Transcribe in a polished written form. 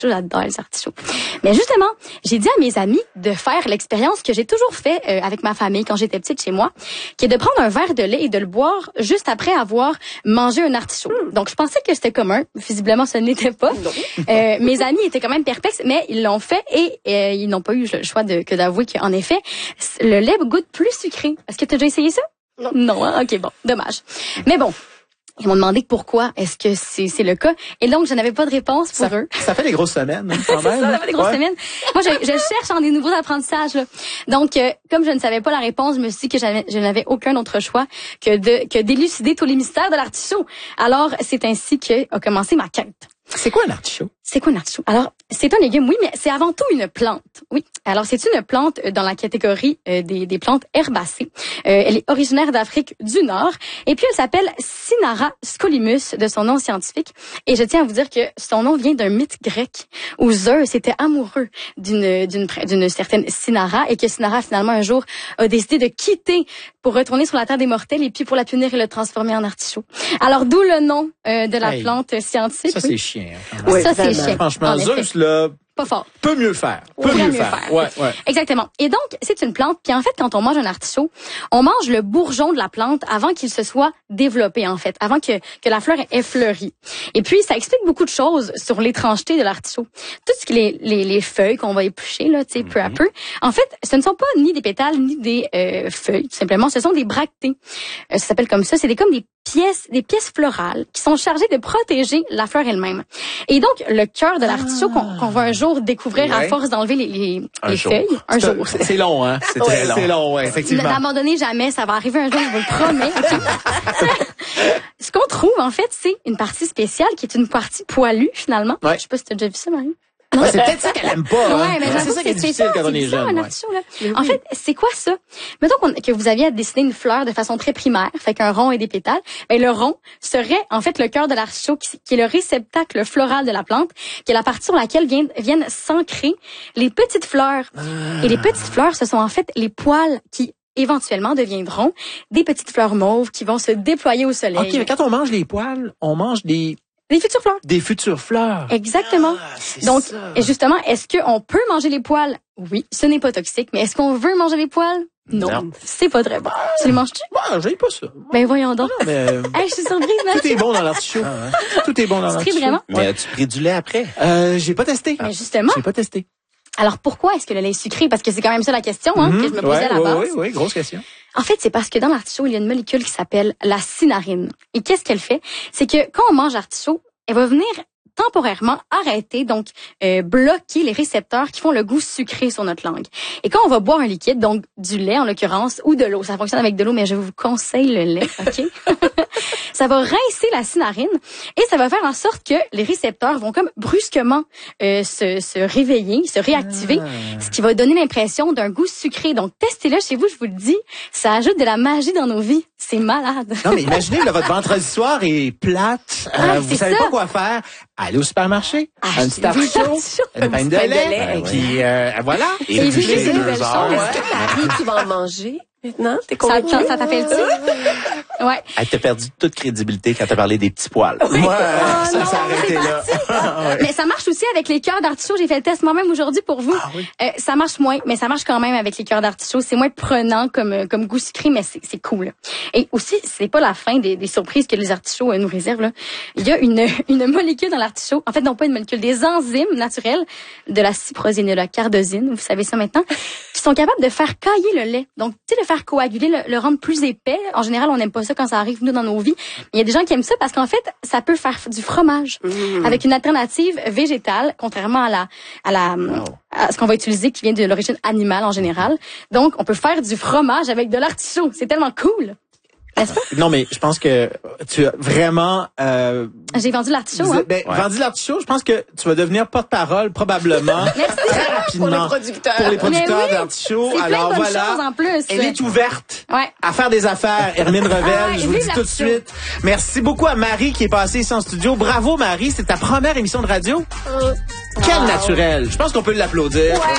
J'adore les artichauts. Mais justement, j'ai dit à mes amis de faire l'expérience que j'ai toujours fait avec ma famille quand j'étais petite chez moi, qui est de prendre un verre de lait et de le boire juste après avoir mangé un artichaut. Donc, je pensais que c'était commun. Visiblement, ce n'était pas. Mes amis étaient quand même perplexes, mais ils l'ont fait et ils n'ont pas eu le choix que d'avouer qu'en effet, le lait goûte plus sucré. Est-ce que tu as déjà essayé ça? Non, hein? OK, bon, dommage. Mais bon. Ils m'ont demandé pourquoi est-ce que c'est le cas. Et donc, je n'avais pas de réponse pour eux. Ça fait des grosses semaines, hein, quand même. Ça fait des grosses semaines. Moi, je cherche en des nouveaux apprentissages, là. Donc, comme je ne savais pas la réponse, je me suis dit que je n'avais aucun autre choix que d'élucider tous les mystères de l'artichaut. Alors, c'est ainsi qu'a commencé ma quête. C'est quoi un artichaut? C'est quoi un artichaut? Alors, c'est un légume, oui, mais c'est avant tout une plante. Oui. Alors, c'est une plante dans la catégorie des plantes herbacées. Elle est originaire d'Afrique du Nord. Et puis, elle s'appelle Cynara scolimus de son nom scientifique. Et je tiens à vous dire que son nom vient d'un mythe grec où Zeus était amoureux d'une certaine Cynara et que Cynara, finalement, un jour, a décidé de quitter pour retourner sur la terre des mortels et puis pour la punir et le transformer en artichaut. Alors, d'où le nom de la plante scientifique. Ça, c'est chiant. Oui, ça, c'est chiant. Franchement, Zeus, là, pas fort. Peut mieux faire. Ouais. Exactement. Et donc, c'est une plante. Puis en fait, quand on mange un artichaut, on mange le bourgeon de la plante avant qu'il se soit développé, en fait, avant que la fleur ait fleuri. Et puis, ça explique beaucoup de choses sur l'étrangeté de l'artichaut. Tout ce qui est les feuilles qu'on va éplucher, là, tu sais, peu à peu. En fait, ce ne sont pas ni des pétales, ni des feuilles, tout simplement. Ce sont des bractées. Ça s'appelle comme ça. C'est comme des pièces florales qui sont chargées de protéger la fleur elle-même. Et donc, le cœur de l'artichaut qu'on va un jour découvrir à force d'enlever les feuilles. Un jour. C'est long, hein? C'est très long. C'est long, ouais, effectivement. N'abandonnez jamais, ça va arriver un jour, je vous le promets. Ce qu'on trouve, en fait, c'est une partie spéciale qui est une partie poilue, finalement. Ouais. Je sais pas si tu as déjà vu ça, Marie. Ouais, c'est peut-être ça qu'elle aime pas. Ouais, mais c'est ça qui est difficile quand on est jeune. En fait, c'est quoi ça? Mettons que vous aviez à dessiner une fleur de façon très primaire, fait qu'un rond et des pétales, mais le rond serait en fait le cœur de l'artichaut qui est le réceptacle floral de la plante, qui est la partie sur laquelle viennent s'ancrer les petites fleurs. Et les petites fleurs, ce sont en fait les poils qui éventuellement deviendront des petites fleurs mauves qui vont se déployer au soleil. OK, mais quand on mange les poils, on mange des futures fleurs. Des futures fleurs. Exactement. Donc, et justement, est-ce qu'on peut manger les poils? Oui, ce n'est pas toxique, mais est-ce qu'on veut manger les poils? Non. C'est pas très bon. Tu les manges-tu? J'ai pas ça. Ben voyons donc. Non, mais je suis surprise, tout est bon dans l'artichaut. Tout est bon dans l'artichaut. Vraiment? Mais as-tu pris du lait après? J'ai pas testé. Mais justement. J'ai pas testé. Alors, pourquoi est-ce que le lait est sucré? Parce que c'est quand même ça la question, que je me posais à la base. Oui, grosse question. En fait, c'est parce que dans l'artichaut, il y a une molécule qui s'appelle la cynarine. Et qu'est-ce qu'elle fait? C'est que quand on mange l'artichaut, elle va venir temporairement arrêter, donc bloquer les récepteurs qui font le goût sucré sur notre langue. Et quand on va boire un liquide, donc du lait en l'occurrence, ou de l'eau, ça fonctionne avec de l'eau, mais je vous conseille le lait, OK? Ça va rincer la cynarine et ça va faire en sorte que les récepteurs vont comme brusquement se réveiller, se réactiver, ce qui va donner l'impression d'un goût sucré. Donc, testez-le chez vous, je vous le dis, ça ajoute de la magie dans nos vies. C'est malade. Non, mais imaginez, là, votre vendredi soir est plate, vous savez pas quoi faire. Allez au supermarché, un petit artichaut, une pinte de lait, puis voilà. Et puis c'est 2 heures. Marie, tu vas en manger maintenant? T'es convaincue? Ça t'appelle-tu? Ouais. Elle t'a perdu toute crédibilité quand t'as parlé des petits poils. Moi, ça non, s'est arrêté là. Mais ça marche aussi avec les cœurs d'artichaut. J'ai fait le test moi-même aujourd'hui pour vous. Ça marche moins, mais ça marche quand même avec les cœurs d'artichaut. C'est moins prenant comme goût sucré, mais c'est cool. Et aussi, c'est pas la fin des surprises que les artichauts nous réservent, là. Il y a une molécule dans l'artichaut. En fait, non pas une molécule, des enzymes naturelles de la cyprosine et la cardosine, vous savez ça maintenant, qui sont capables de faire cailler le lait. Donc, tu sais, de faire coaguler, le rendre plus épais. En général, on n'aime pas ça quand ça arrive, nous, dans nos vies. Il y a des gens qui aiment ça parce qu'en fait, ça peut faire du fromage avec une alternative végétale, contrairement à ce qu'on va utiliser qui vient de l'origine animale en général. Donc, on peut faire du fromage avec de l'artichaut. C'est tellement cool. N'est-ce pas? Non, mais je pense que tu as vraiment... J'ai vendu l'artichaut, vendu l'artichaut, je pense que tu vas devenir porte-parole probablement très rapidement. Pour les producteurs. Pour les producteurs d'artichaut. Alors voilà, en plus. elle est ouverte Ouais. à faire des affaires. Hermine Revel, je vous le dis vive tout de suite. Merci beaucoup à Marie qui est passée ici en studio. Bravo Marie, c'est ta première émission de radio. Quel naturel. Je pense qu'on peut l'applaudir. Ouais.